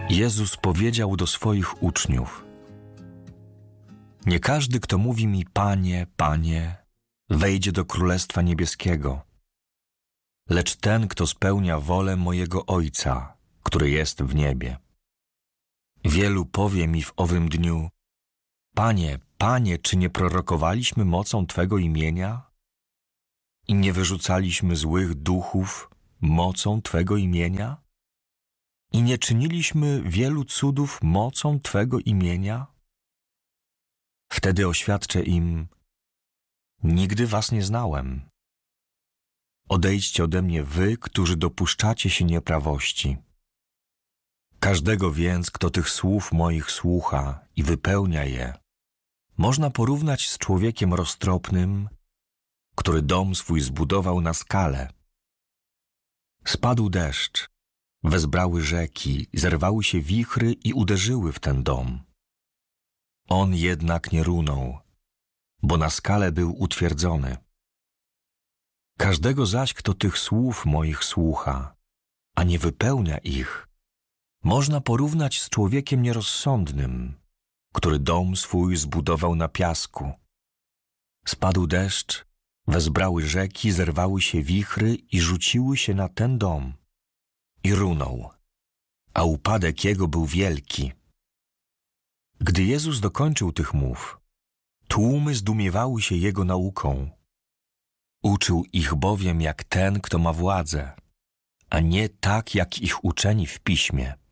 Jezus powiedział do swoich uczniów: Nie każdy, kto mówi mi Panie, Panie, wejdzie do Królestwa Niebieskiego, lecz ten, kto spełnia wolę mojego Ojca, który jest w niebie. Wielu powie mi w owym dniu: Panie, Panie, czy nie prorokowaliśmy mocą Twego imienia i nie wyrzucaliśmy złych duchów mocą Twego imienia? I nie czyniliśmy wielu cudów mocą Twego imienia? Wtedy oświadczę im: Nigdy was nie znałem. Odejdźcie ode mnie wy, którzy dopuszczacie się nieprawości. Każdego więc, kto tych słów moich słucha i wypełnia je, można porównać z człowiekiem roztropnym, który dom swój zbudował na skale. Spadł deszcz, wezbrały rzeki, zerwały się wichry i uderzyły w ten dom. On jednak nie runął, bo na skale był utwierdzony. Każdego zaś, kto tych słów moich słucha, a nie wypełnia ich, można porównać z człowiekiem nierozsądnym, który dom swój zbudował na piasku. Spadł deszcz, wezbrały rzeki, zerwały się wichry i rzuciły się na ten dom. I runął, a upadek jego był wielki. Gdy Jezus dokończył tych mów, tłumy zdumiewały się Jego nauką. Uczył ich bowiem jak ten, kto ma władzę, a nie tak jak ich uczeni w Piśmie.